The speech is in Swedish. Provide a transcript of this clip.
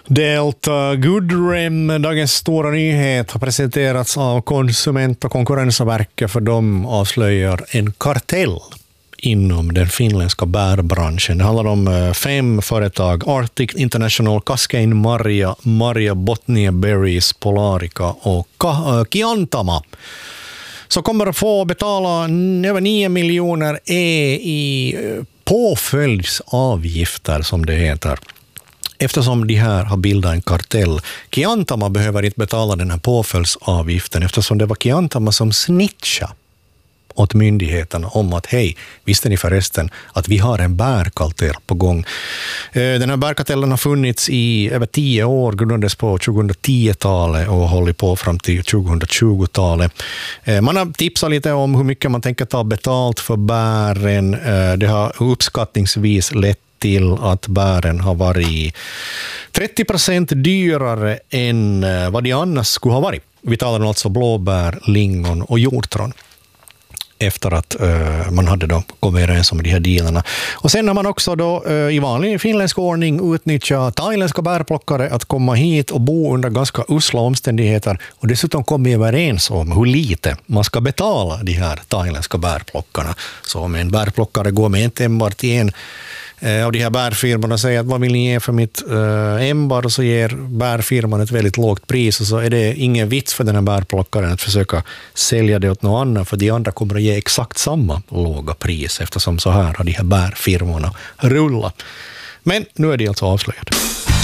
Delta Goodrem, dagens stora nyhet, har presenterats av Konsument- och konkurrensverket, för de avslöjar en kartell inom den finländska bärbranschen. Det handlar om 5 företag: Arctic International, Cascade Maria Botnia Berries, Polarica och Kiantama, som kommer att få betala över 9 miljoner i påföljdsavgifter, som det heter, eftersom de här har bildat en kartell. Kiantama behöver inte betala den här påföljdsavgiften, eftersom det var Kiantama som snitchade åt myndigheterna om att hej, visste ni förresten att vi har en bärkartell på gång. Den här bärkartellen har funnits i över 10 år, grundades på 2010-talet och håller på fram till 2020-talet. Man har tipsat lite om hur mycket man tänker ta betalt för bären. Det har uppskattningsvis lett till att bären har varit 30% dyrare än vad de annars skulle ha varit. Vi talar alltså blåbär, lingon och hjortron, efter att man hade då kommit överens om de här dealarna. Och sen har man också då i vanlig finländsk ordning utnyttjat thailändska bärplockare att komma hit och bo under ganska usla omständigheter, och dessutom kommit överens om hur lite man ska betala de här thailändska bärplockarna. Så om en bärplockare går med ett ämbar till en av de här bärfirmorna och säger att vad vill ni ge för mitt ämbar, och så ger bärfirman ett väldigt lågt pris, och så är det ingen vits för den här bärplockaren att försöka sälja det åt någon annan, för de andra kommer att ge exakt samma låga pris, eftersom så här har de här bärfirmorna rullat. Men nu är det alltså avslöjat.